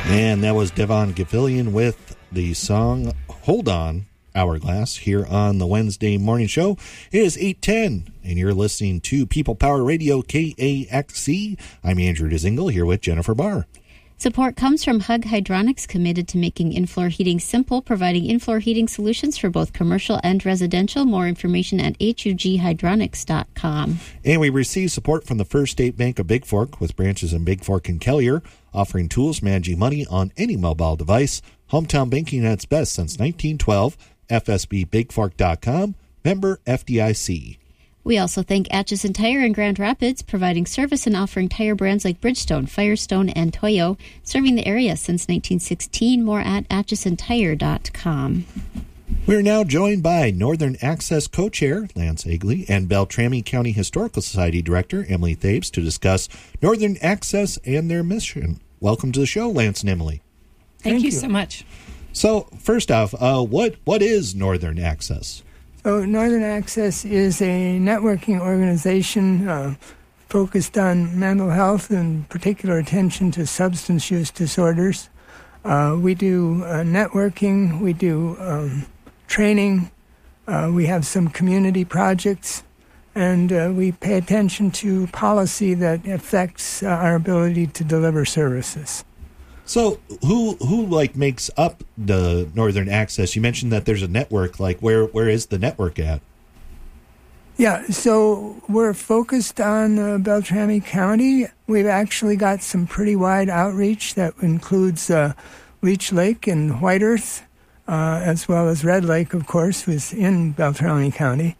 And that was Devon Gavilion with the song Hold On, Hourglass, here on the Wednesday morning show. It is 8:10, and you're listening to People Power Radio, KAXC. I'm Andrew Dzingel, here with Jennifer Barr. Support comes from Hug Hydronics, committed to making in-floor heating simple, providing in-floor heating solutions for both commercial and residential. More information at hughydronics.com. And we receive support from the First State Bank of Big Fork, with branches in Big Fork and Kelliher, offering tools managing money on any mobile device. Hometown banking at its best since 1912. FSBBigFork.com. Member FDIC. We also thank Atchison Tire in Grand Rapids, providing service and offering tire brands like Bridgestone, Firestone, and Toyo, serving the area since 1916. More at AtchisonTire.com. We're now joined by Northern Access Co-Chair Lance Egley and Beltrami County Historical Society Director Emily Thabes to discuss Northern Access and their mission. Welcome to the show, Lance and Emily. Thank you so much. So, first off, what is Northern Access? So Northern Access is a networking organization focused on mental health and particular attention to substance use disorders. We do networking, we do training, we have some community projects, and we pay attention to policy that affects our ability to deliver services. So who makes up the Northern Access? You mentioned that there's a network. Like where is the network at? Yeah, so we're focused on Beltrami County. We've actually got some pretty wide outreach that includes Leech Lake and White Earth, as well as Red Lake, of course, who's in Beltrami County.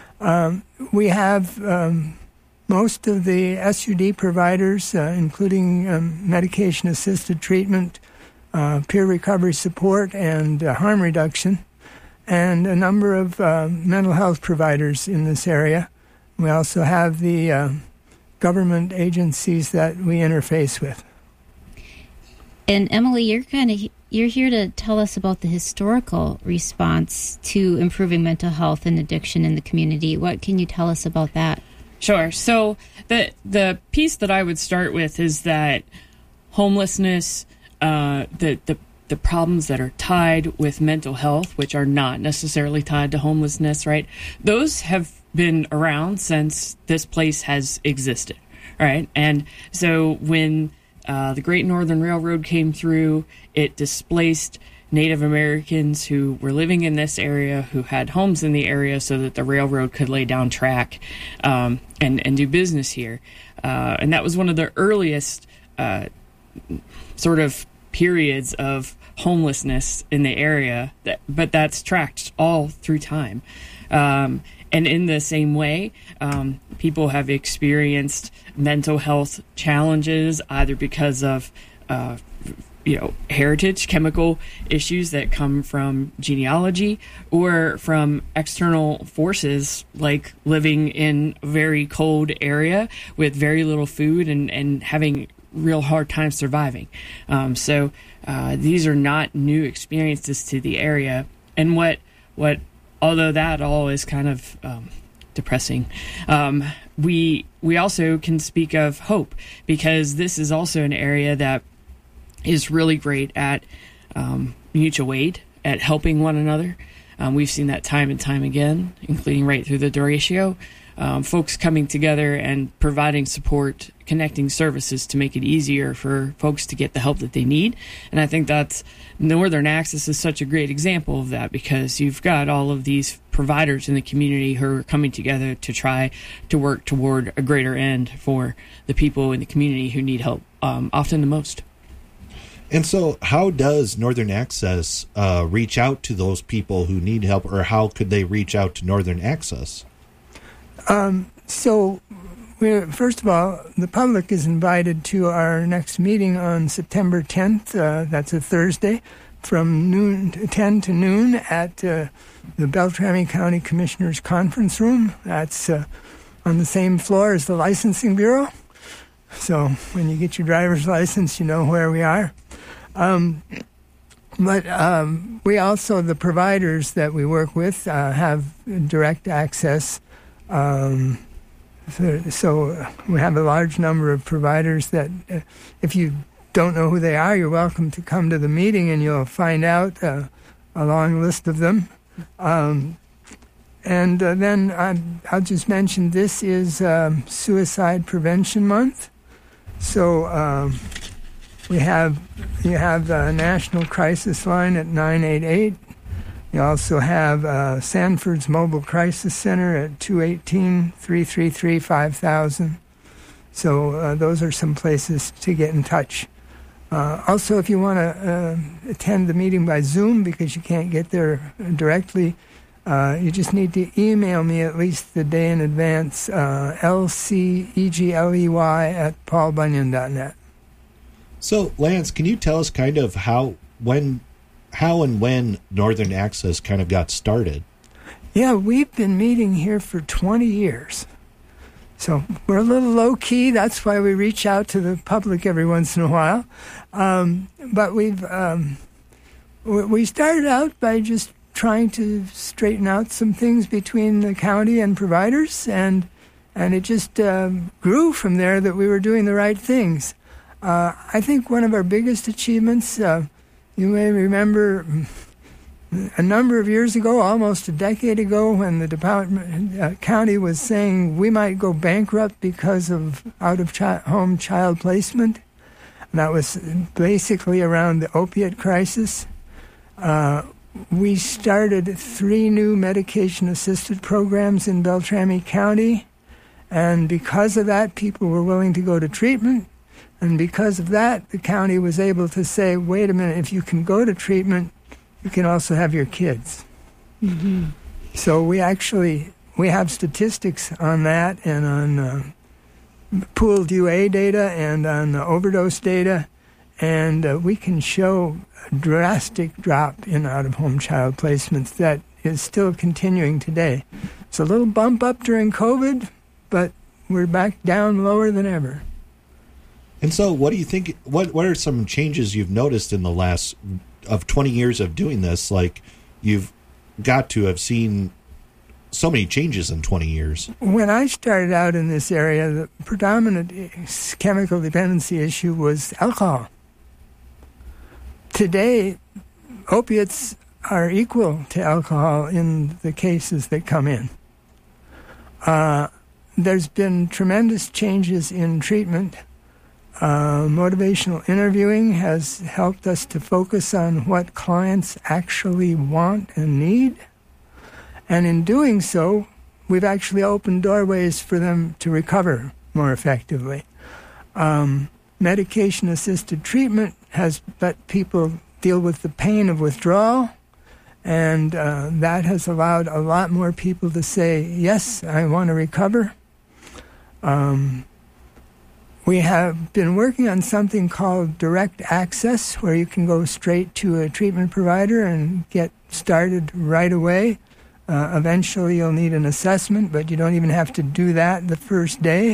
We have most of the SUD providers, including medication-assisted treatment, peer recovery support, and harm reduction, and a number of mental health providers in this area. We also have the government agencies that we interface with. And Emily, you're here to tell us about the historical response to improving mental health and addiction in the community. What can you tell us about that? Sure. So the piece that I would start with is that homelessness, the problems that are tied with mental health, which are not necessarily tied to homelessness, right? Those have been around since this place has existed, right? And so when the Great Northern Railroad came through, it displaced Native Americans who were living in this area, who had homes in the area, so that the railroad could lay down track and do business here. And that was one of the earliest sort of periods of homelessness in the area, but that's tracked all through time. And in the same way, people have experienced mental health challenges, either because of heritage, chemical issues that come from genealogy, or from external forces like living in a very cold area with very little food and having real hard time surviving. So these are not new experiences to the area. And what although that all is kind of depressing, we also can speak of hope, because this is also an area that is really great at mutual aid, at helping one another. We've seen that time and time again, including right through the derecho. Folks coming together and providing support, connecting services to make it easier for folks to get the help that they need. And I think that's Northern Access is such a great example of that, because you've got all of these providers in the community who are coming together to try to work toward a greater end for the people in the community who need help often the most. And so how does Northern Access reach out to those people who need help, or how could they reach out to Northern Access? So, first of all, the public is invited to our next meeting on September 10th. That's a Thursday, from 10 to noon at the Beltrami County Commissioners Conference Room. That's on the same floor as the Licensing Bureau. So when you get your driver's license, you know where we are. But we also, the providers that we work with, have direct access. So we have a large number of providers that if you don't know who they are, you're welcome to come to the meeting and you'll find out a long list of them. Then I'll just mention this is Suicide Prevention Month. So you have the National Crisis Line at 988. You also have Sanford's Mobile Crisis Center at 218-333-5000. So those are some places to get in touch. Also, if you want to attend the meeting by Zoom because you can't get there directly, you just need to email me at least the day in advance, lcegley@paulbunyan.net. So, Lance, can you tell us kind of how and when Northern Access kind of got started? Yeah, we've been meeting here for 20 years. So we're a little low-key. That's why we reach out to the public every once in a while. But we started out by just trying to straighten out some things between the county and providers, and it just grew from there that we were doing the right things. I think one of our biggest achievements, you may remember a number of years ago, almost a decade ago, when the county was saying we might go bankrupt because of out-of-home child placement. And that was basically around the opiate crisis. We started 3 new medication-assisted programs in Beltrami County, and because of that, people were willing to go to treatment. And because of that, the county was able to say, wait a minute, if you can go to treatment, you can also have your kids. Mm-hmm. So we have statistics on that and on pooled UA data and on overdose data, and we can show a drastic drop in out-of-home child placements that is still continuing today. It's a little bump up during COVID, but we're back down lower than ever. And so what do you think, what are some changes you've noticed in the last of 20 years of doing this? Like, you've got to have seen so many changes in 20 years. When I started out in this area, the predominant chemical dependency issue was alcohol. Today, opiates are equal to alcohol in the cases that come in. There's been tremendous changes in treatment. Motivational interviewing has helped us to focus on what clients actually want and need. And in doing so, we've actually opened doorways for them to recover more effectively. Medication-assisted treatment has let people deal with the pain of withdrawal, and that has allowed a lot more people to say, yes, I want to recover. We have been working on something called direct access, where you can go straight to a treatment provider and get started right away. Eventually you'll need an assessment, but you don't even have to do that the first day.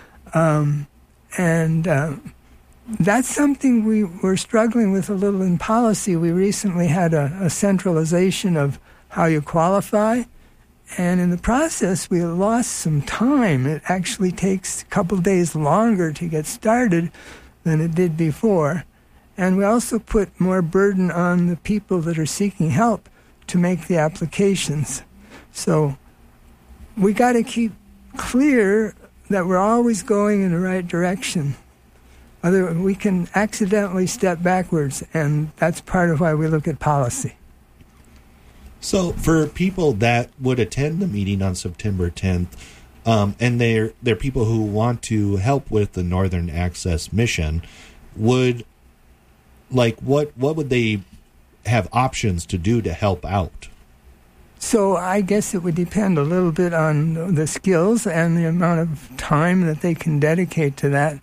That's something we were struggling with a little in policy. We recently had a centralization of how you qualify. And in the process, we lost some time. It actually takes a couple days longer to get started than it did before. And we also put more burden on the people that are seeking help to make the applications. So we got to keep clear that we're always going in the right direction. Otherwise, we can accidentally step backwards, and that's part of why we look at policy. So for people that would attend the meeting on September 10th, and they're people who want to help with the Northern Access mission, what would they have options to do to help out? So I guess it would depend a little bit on the skills and the amount of time that they can dedicate to that.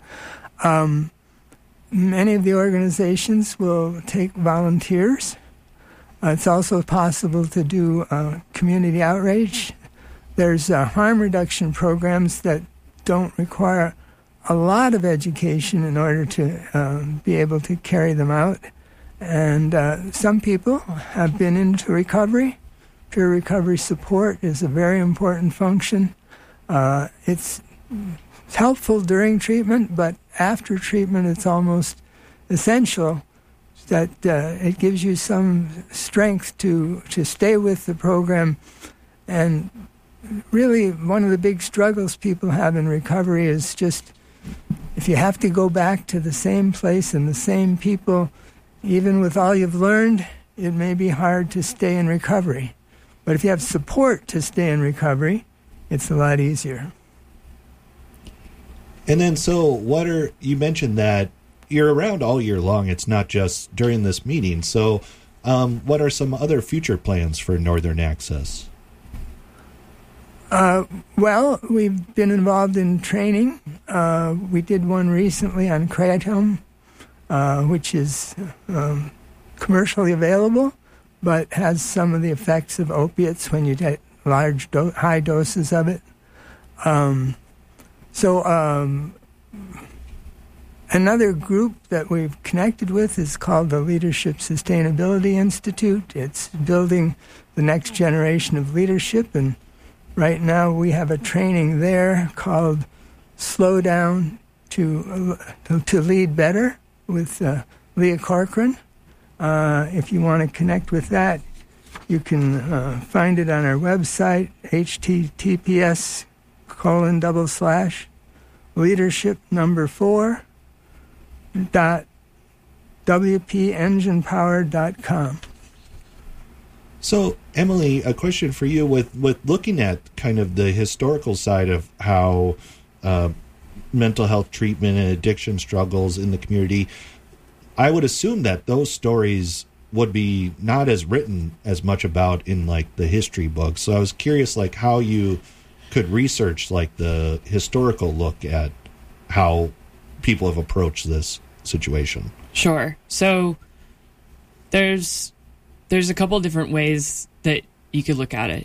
Many of the organizations will take volunteers. It's also possible to do community outreach. There's harm reduction programs that don't require a lot of education in order to be able to carry them out. And some people have been into recovery. Peer recovery support is a very important function. It's helpful during treatment, but after treatment it's almost essential that it gives you some strength to stay with the program. And really, one of the big struggles people have in recovery is just if you have to go back to the same place and the same people, even with all you've learned, it may be hard to stay in recovery. But if you have support to stay in recovery, it's a lot easier. And then, so you mentioned that you're around all year long. It's not just during this meeting. So what are some other future plans for Northern Access? Well, we've been involved in training. We did one recently on kratom, which is commercially available, but has some of the effects of opiates when you get high doses of it. Another group that we've connected with is called the Leadership Sustainability Institute. It's building the next generation of leadership, and right now we have a training there called Slow Down to Lead Better with Leah Corcoran. If you want to connect with that, you can find it on our website, https://leadership4.wpenginepower.com. So, Emily, a question for you with looking at kind of the historical side of how mental health treatment and addiction struggles in the community, I would assume that those stories would be not as written as much about in like the history books. So I was curious like how you could research like the historical look at how people have approached this situation. Sure. So there's a couple different ways that you could look at it.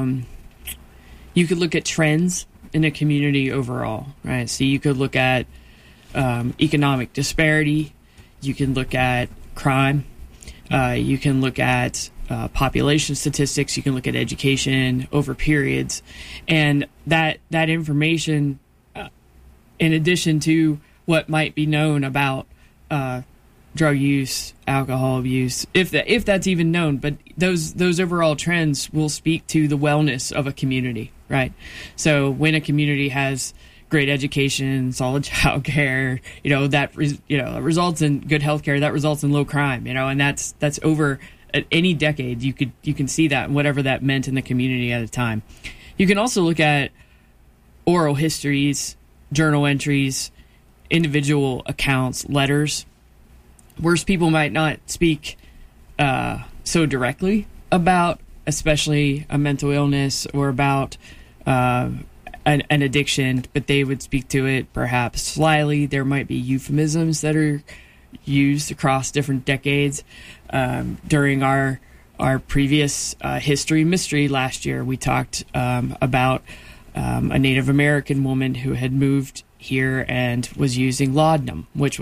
You could look at trends in a community overall, right? So you could look at economic disparity. You can look at crime. You can look at population statistics. You can look at education over periods. And that information, in addition to what might be known about drug use, alcohol abuse, if that's even known, but those overall trends will speak to the wellness of a community, right? So when a community has great education, solid child care, that results in good health care, that results in low crime, and that's over at any decade. You can see that, whatever that meant in the community at a time. You can also look at oral histories, journal entries, individual accounts, letters, where people might not speak so directly about, especially a mental illness or about an addiction, but they would speak to it perhaps slyly. There might be euphemisms that are used across different decades. During our previous history mystery last year, we talked about a Native American woman who had moved here and was using laudanum, which